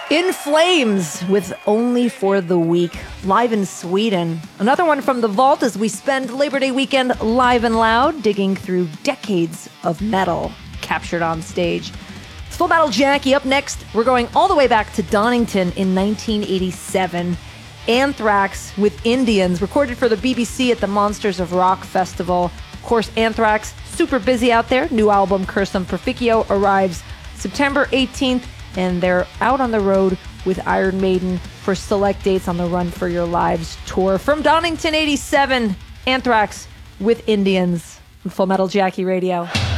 In Flames with Only for the Weak, live in Sweden. Another one from the vault as we spend Labor Day weekend live and loud, digging through decades of metal captured on stage. It's Full Metal Jackie. Up next, we're going all the way back to Donington in 1987. Anthrax with Indians, recorded for the BBC at the Monsters of Rock Festival. Of course, Anthrax, super busy out there. New album, Cursum Perficio, arrives September 18th. And they're out on the road with Iron Maiden for select dates on the Run for Your Lives tour. From Donington 87, Anthrax with Indians on Full Metal Jackie Radio.